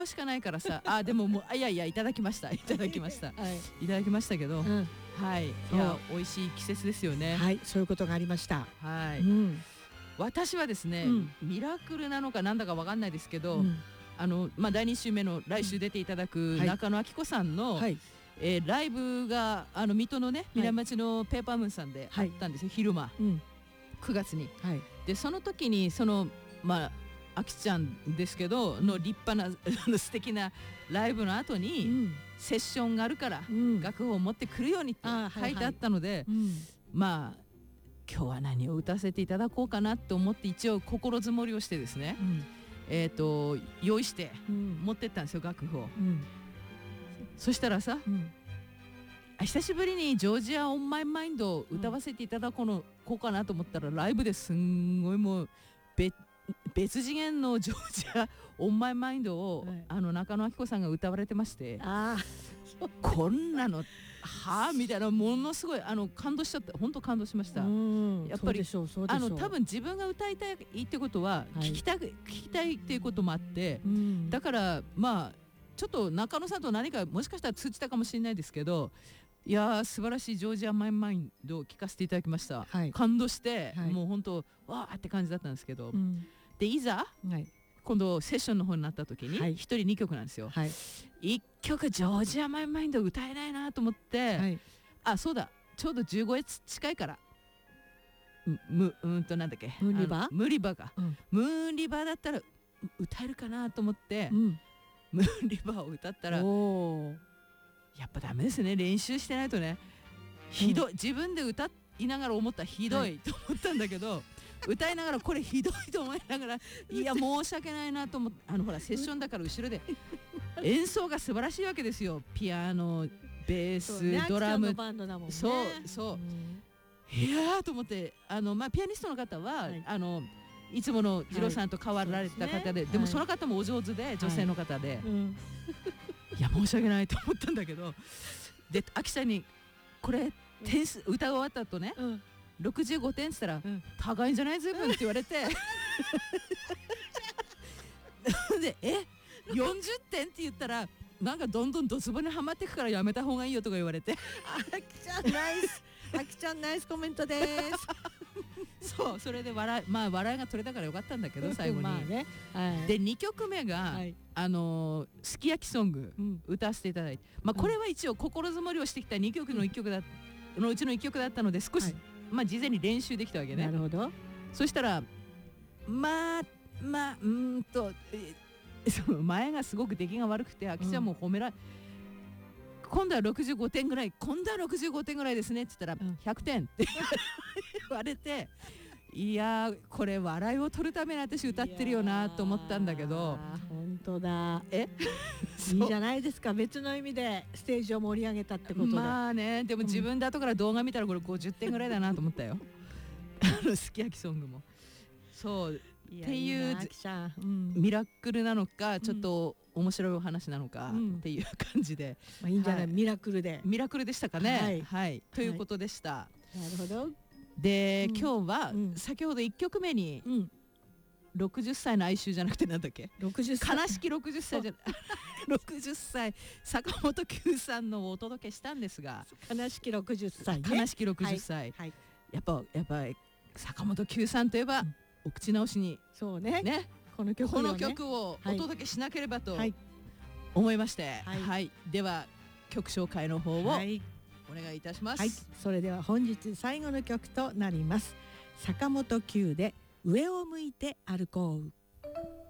しかないからさ、でももういやいただきましたいただきましたいただきましたけど、はい、いや美味しい季節ですよね。 はい、そういうことがありました。 はい、私はですね、ミラクルなのかなんだかわかんないですけど、第2週目の来週出ていただく中野明子さんのライブが水戸のね南町のペーパームーンさんであったんですよ、昼間、9月に。でその時にあきちゃんですけどの立派な素敵なライブの後に、セッションがあるから、楽譜を持ってくるようにって書いてあったので、今日は何を歌わせていただこうかなと思って一応心づもりをしてですね、用意して持ってったんですよ、楽譜を。そしたらさ、久しぶりにジョージア・オン・マイ・マインドを歌わせていただこうかなと思ったら、ライブですんごいもう別次元のジョージア・オン・マイ・マインドを、中野明子さんが歌われてまして、こんなのみたいな、ものすごい感動しちゃった。本当感動しました。やっぱり多分自分が歌いたいってことは聞きたいっていうこともあって、だからちょっと中野さんと何かもしかしたら通じたかもしれないですけど、いや素晴らしいジョージア・マイ・マインドを聴かせていただきました。感動して、もう本当わーって感じだったんですけど、でいざ、今度セッションの方になった時に1人2曲なんですよ。1曲ジョージア・マイ・マインド歌えないなと思って、そうだ、ちょうど15月近いからなんだっけ、ムーンリバームーンリバーか、ムーンリバーだったら歌えるかなと思って、ムーンリバーを歌ったらやっぱダメですね、練習してないとね。ひどい、自分で歌いながら思ったらひどいと思ったんだけど、歌いながらこれひどいと思いながら、いや申し訳ないなと思って、ほらセッションだから後ろで演奏が素晴らしいわけですよ。ピアノ、ベース、ドラム、そういやーと思って、ピアニストの方はいつもの二郎さんと変わられた方で、でもその方もお上手で、女性の方で、いや申し訳ないと思ったんだけど、であきちゃんにこれ点数歌が終わった後ね、65点って言ったら、高いんじゃない随分って言われてで40点って言ったら、なんかどんどんドツボにはまっていくからやめた方がいいよとか言われて、 あきちゃんナイスあきちゃんナイスコメントですそう、それで笑いが取れたからよかったんだけど、最後に。で2曲目がすき焼きソング歌わせていただいて、これは一応心づもりをしてきた2曲の1曲のうちの1曲だったので、少し事前に練習できたわけね。 なるほど。 そしたらその前がすごく出来が悪くて、あきちゃんも今度は65点ぐらい、今度は65点ぐらいですねって言ったら、100点って言われて、いやこれ笑いを取るために私歌ってるよなと思ったんだけど、 本当だ。いいじゃないですか、別の意味でステージを盛り上げたってことで。 でも自分で後から動画見たらこれ50点ぐらいだなと思ったよすき焼きソングもそうっていうミラクルなのか、ちょっと面白いお話なのかっていう感じで、 いいんじゃない、ミラクルでしたかね。ということでした。 なるほど。 で今日は先ほど1曲目に60歳の哀愁じゃなくてなんだっけ、 60歳悲しき60歳じゃ60歳坂本九さんのをお届けしたんですが、 悲しき60歳悲しき60歳、やっぱ坂本九さんといえばお口直しにこの曲をお届けしなければと思いまして、では曲紹介の方をお願いいたします。 それでは本日最後の曲となります。坂本九で上を向いて歩こう。